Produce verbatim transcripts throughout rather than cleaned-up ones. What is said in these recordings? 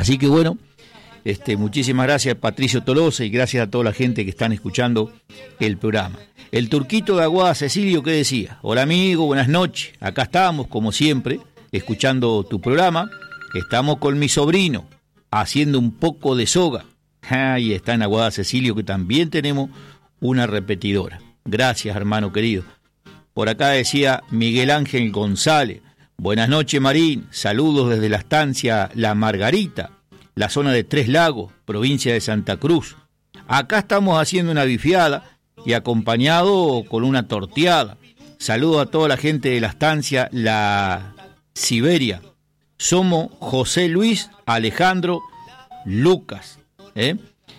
Así que bueno, este, muchísimas gracias Patricio Tolosa y gracias a toda la gente que están escuchando el programa. El Turquito de Aguada Cecilio, ¿qué decía? Hola amigo, buenas noches. Acá estamos, como siempre, escuchando tu programa. Estamos con mi sobrino, haciendo un poco de soga. Ahí está en Aguada Cecilio, que también tenemos una repetidora. Gracias, hermano querido. Por acá decía Miguel Ángel González. Buenas noches, Marín. Saludos desde la estancia La Margarita, la zona de Tres Lagos, provincia de Santa Cruz. Acá estamos haciendo una bifiada y acompañado con una torteada. Saludo a toda la gente de la estancia La Siberia. Somos José Luis, Alejandro, Lucas. ¿eh?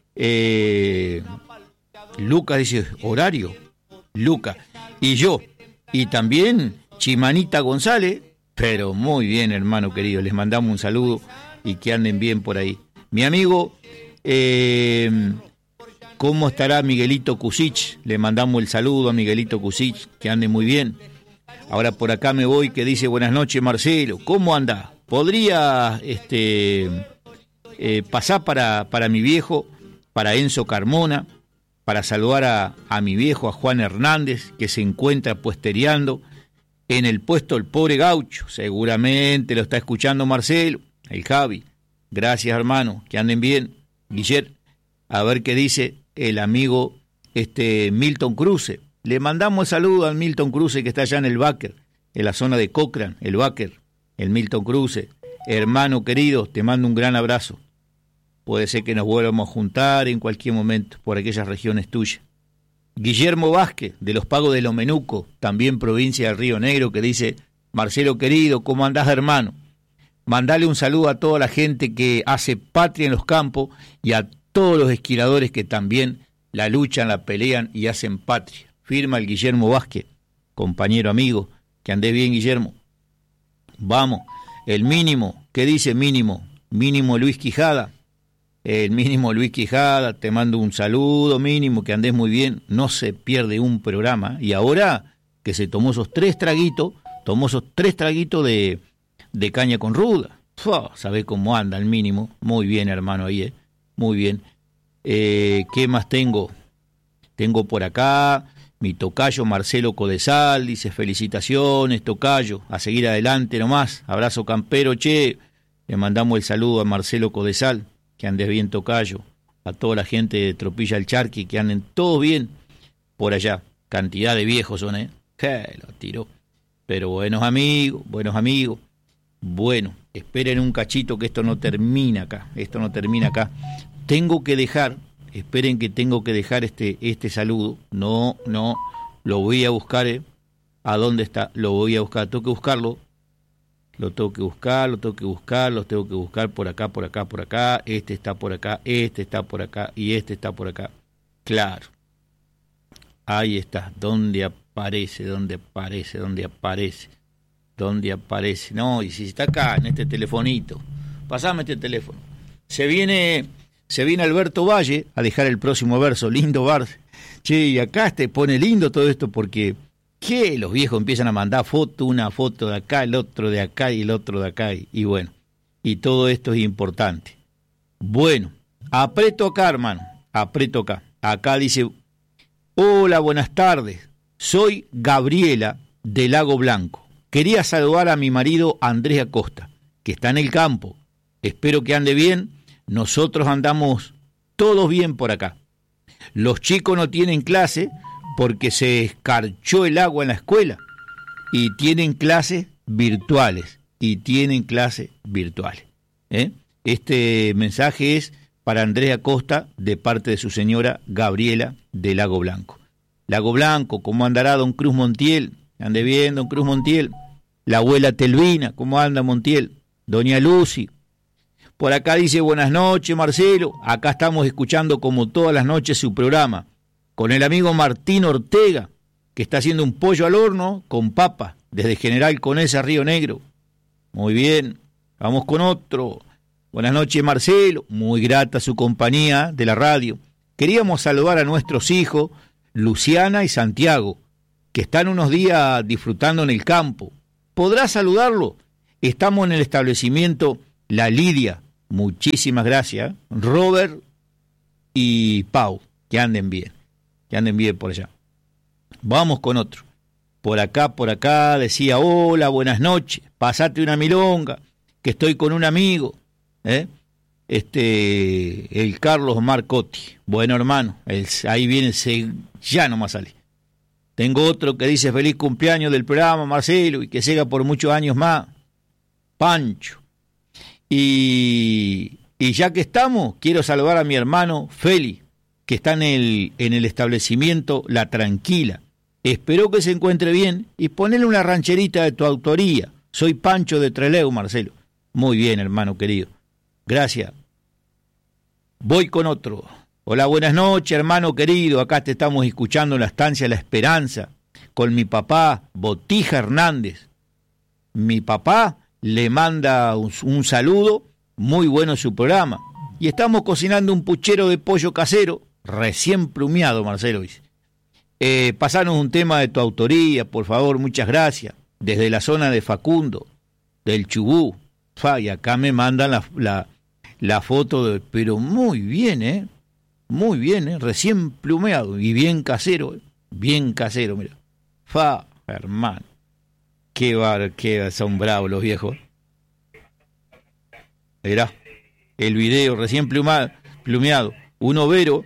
Eh, Lucas dice, horario. Lucas. Y yo. Y también Chimanita González. Pero muy bien, hermano querido. Les mandamos un saludo y que anden bien por ahí. Mi amigo... Eh, ¿Cómo estará Miguelito Cusich? Le mandamos el saludo a Miguelito Cusich, que ande muy bien. Ahora por acá me voy, que dice, buenas noches, Marcelo. ¿Cómo anda? ¿Podría este, eh, pasar para, para mi viejo, para Enzo Carmona, para saludar a, a mi viejo, a Juan Hernández, que se encuentra puestereando en el puesto El Pobre Gaucho? Seguramente lo está escuchando Marcelo, el Javi. Gracias, hermano, que anden bien. Guillermo, a ver qué dice el amigo este Milton Cruce. Le mandamos saludo al Milton Cruce, que está allá en el Báquer, en la zona de Cochrane, el Báquer, el Milton Cruce. Hermano querido, te mando un gran abrazo. Puede ser que nos vuelvamos a juntar en cualquier momento por aquellas regiones tuyas. Guillermo Vázquez, de los Pagos de Lomenuco, también provincia del Río Negro, que dice, Marcelo querido, ¿cómo andás, hermano? Mandale un saludo a toda la gente que hace patria en los campos y a todos los esquiladores que también la luchan, la pelean y hacen patria. Firma el Guillermo Vázquez, compañero amigo, que andé bien, Guillermo. Vamos, el mínimo, ¿qué dice mínimo? Mínimo Luis Quijada, el mínimo Luis Quijada, te mando un saludo, mínimo, que andés muy bien, no se pierde un programa. Y ahora que se tomó esos tres traguitos, tomó esos tres traguitos de, de caña con ruda. Fua, ¿sabés cómo anda el mínimo? Muy bien, hermano, ahí, ¿eh? Muy bien. Eh, ¿Qué más tengo? Tengo por acá mi tocayo Marcelo Codesal, dice, felicitaciones, tocayo, a seguir adelante nomás. Abrazo campero, che. Le mandamos el saludo a Marcelo Codesal, que andes bien, tocayo. A toda la gente de Tropilla el Charqui, que anden todos bien por allá. Cantidad de viejos son, ¿eh? Que lo tiró. Pero buenos amigos, buenos amigos. Bueno, esperen un cachito que esto no termina acá. Esto no termina acá. Tengo que dejar, esperen que tengo que dejar este, este saludo. No, no, lo voy a buscar, ¿eh? ¿A dónde está? Lo voy a buscar, tengo que buscarlo. Lo tengo que buscar, lo tengo que buscar, lo tengo que buscar por acá, por acá, por acá. Este está por acá, este está por acá y este está por acá. Claro. Ahí está. ¿Dónde aparece? ¿Dónde aparece? ¿Dónde aparece? ¿Dónde aparece? No, y si está acá, en este telefonito. Pasame este teléfono. Se viene... Se viene Alberto Valle a dejar el próximo verso, lindo bar. Che, y acá te pone lindo todo esto porque, ¿qué? Los viejos empiezan a mandar foto, una foto de acá, el otro de acá y el otro de acá. Y, y bueno, y todo esto es importante. Bueno, aprieto acá, hermano, aprieto acá. Acá dice, hola, buenas tardes, soy Gabriela de Lago Blanco. Quería saludar a mi marido Andrés Acosta, que está en el campo. Espero que ande bien. Nosotros andamos todos bien por acá. Los chicos no tienen clase porque se escarchó el agua en la escuela y tienen clases virtuales, y tienen clases virtuales. ¿eh? Este mensaje es para Andrea Costa de parte de su señora Gabriela de Lago Blanco. Lago Blanco, ¿cómo andará don Cruz Montiel? Ande bien, don Cruz Montiel. La abuela Telvina, ¿cómo anda Montiel? Doña Lucy. Por acá dice, buenas noches, Marcelo. Acá estamos escuchando como todas las noches su programa, con el amigo Martín Ortega, que está haciendo un pollo al horno con papa, desde General Conesa, Río Negro. Muy bien, vamos con otro. Buenas noches, Marcelo. Muy grata su compañía de la radio. Queríamos saludar a nuestros hijos, Luciana y Santiago, que están unos días disfrutando en el campo. ¿Podrá saludarlo? Estamos en el establecimiento La Lidia, Muchísimas gracias, Robert y Pau, que anden bien, que anden bien por allá. Vamos con otro. Por acá, por acá, decía, hola, buenas noches, pasate una milonga, que estoy con un amigo, ¿eh? Este, el Carlos Marcotti. Bueno, hermano, el, ahí viene, se, ya nomás sale. Tengo otro que dice, feliz cumpleaños del programa, Marcelo, y que siga por muchos años más, Pancho. Y, y ya que estamos, quiero saludar a mi hermano Feli, que está en el, en el establecimiento La Tranquila. Espero que se encuentre bien y ponele una rancherita de tu autoría. Soy Pancho de Trelew, Marcelo. Muy bien, hermano querido. Gracias. Voy con otro. Hola, buenas noches, hermano querido. Acá te estamos escuchando en la estancia La Esperanza con mi papá, Botija Hernández. Mi papá le manda un, un saludo. Muy bueno su programa. Y estamos cocinando un puchero de pollo casero, recién plumeado, Marcelo dice. Eh, pasanos un tema de tu autoría, por favor, muchas gracias. Desde la zona de Facundo, del Chubú. Fa, y acá me mandan la, la, la foto, de, pero muy bien, ¿eh? Muy bien, ¿eh? Recién plumeado y bien casero, ¿eh? Bien casero, mira. Fa, hermano. Qué bar, qué son bravos los viejos. Verá, el video recién plumado, plumeado. Un overo.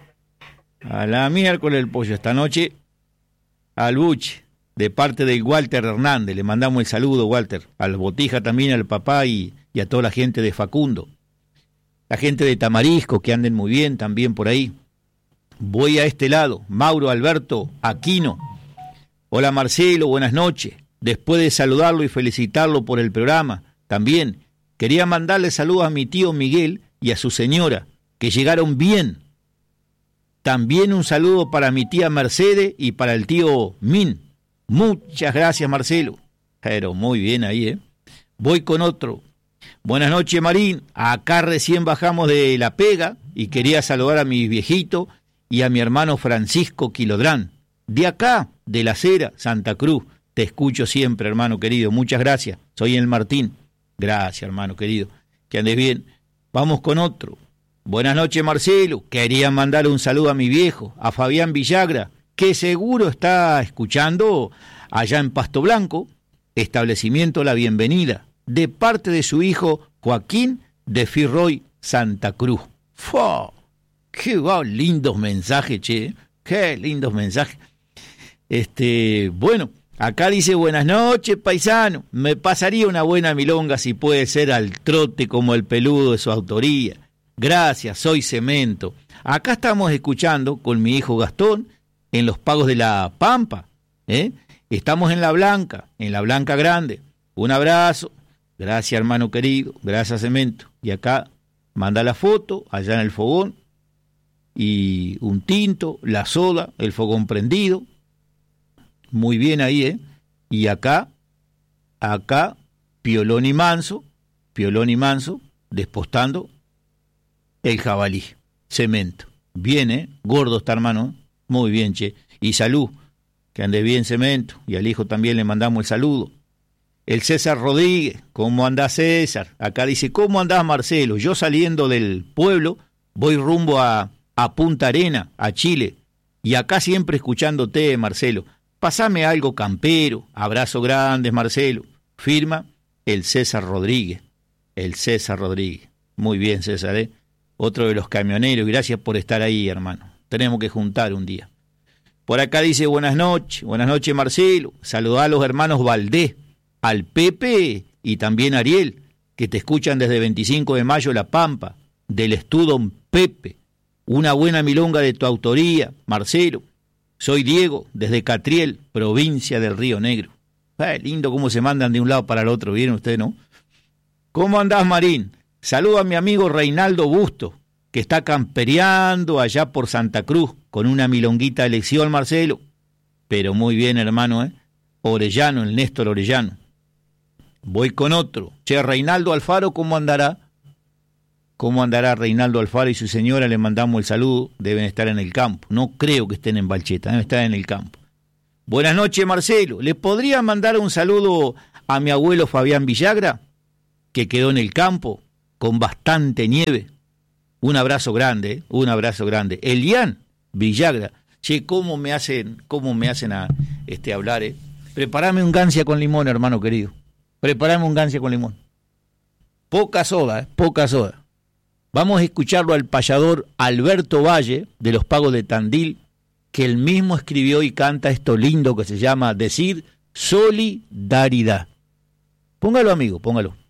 A la miércoles el pollo esta noche al buche, de parte del Walter Hernández. Le mandamos el saludo, Walter, al Botija también, al papá y, y a toda la gente de Facundo. La gente de Tamarisco, que anden muy bien también por ahí. Voy a este lado, Mauro Alberto Aquino. Hola Marcelo, buenas noches. Después de saludarlo y felicitarlo por el programa, también quería mandarle saludos a mi tío Miguel y a su señora, que llegaron bien. También un saludo para mi tía Mercedes y para el tío Min. Muchas gracias, Marcelo. Pero muy bien ahí, ¿eh? Voy con otro. Buenas noches, Marín. Acá recién bajamos de La Pega y quería saludar a mi viejito y a mi hermano Francisco Quilodrán. De acá, de La Cera, Santa Cruz. Te escucho siempre, hermano querido. Muchas gracias. Soy el Martín. Gracias, hermano querido. Que andes bien. Vamos con otro. Buenas noches, Marcelo. Quería mandar un saludo a mi viejo, a Fabián Villagra, que seguro está escuchando allá en Pasto Blanco, establecimiento La Bienvenida, de parte de su hijo Joaquín de Firroy, Santa Cruz. ¡Fua! ¡Qué wow, lindos mensajes, che! ¡Qué lindos mensajes! Este, bueno, acá dice, buenas noches, paisano. Me pasaría una buena milonga si puede ser al trote como el peludo de su autoría. Gracias, soy Cemento. Acá estamos escuchando con mi hijo Gastón en los pagos de la Pampa, ¿eh? Estamos en la Blanca, en la Blanca Grande. Un abrazo. Gracias, hermano querido. Gracias, Cemento. Y acá manda la foto, allá en el fogón. Y un tinto, la soda, el fogón prendido. Muy bien ahí, ¿eh? Y acá, acá, Piolón y Manso, Piolón y Manso, despostando el jabalí, Cemento. Bien, ¿eh? Gordo está, hermano. Muy bien, che. Y salud. Que ande bien, Cemento. Y al hijo también le mandamos el saludo. El César Rodríguez. ¿Cómo andás, César? Acá dice, ¿cómo andás, Marcelo? Yo saliendo del pueblo, voy rumbo a, a Punta Arena, a Chile. Y acá siempre escuchándote, Marcelo. Pasame algo campero. Abrazo grande, Marcelo. Firma el César Rodríguez. El César Rodríguez. Muy bien, César, ¿eh? Otro de los camioneros, gracias por estar ahí, hermano. Tenemos que juntar un día. Por acá dice, buenas noches, buenas noches, Marcelo. Saludá a los hermanos Valdés, al Pepe y también a Ariel, que te escuchan desde veinticinco de mayo La Pampa, del Estudon Pepe. Una buena milonga de tu autoría, Marcelo. Soy Diego, desde Catriel, provincia del Río Negro. Ah, lindo cómo se mandan de un lado para el otro, ¿vieron ustedes, no? ¿Cómo andás, Marín? Saludo a mi amigo Reinaldo Busto, que está campereando allá por Santa Cruz, con una milonguita de elección, Marcelo. Pero muy bien, hermano, ¿eh? Orellano, el Néstor Orellano. Voy con otro. Che, Reinaldo Alfaro, ¿cómo andará? ¿Cómo andará Reinaldo Alfaro y su señora? Le mandamos el saludo. Deben estar en el campo. No creo que estén en Balcheta, deben estar en el campo. Buenas noches, Marcelo. ¿Le podría mandar un saludo a mi abuelo Fabián Villagra, que quedó en el campo? con bastante nieve. Un abrazo grande, ¿eh? Un abrazo grande. Elian Villagra. Che, cómo me hacen, cómo me hacen a este hablar, eh. Preparame un gancia con limón, hermano querido. Preparame un gancia con limón. Poca soda, eh, poca soda. Vamos a escucharlo al payador Alberto Valle, de los Pagos de Tandil, que él mismo escribió y canta esto lindo que se llama Decir Solidaridad. Póngalo, amigo, póngalo.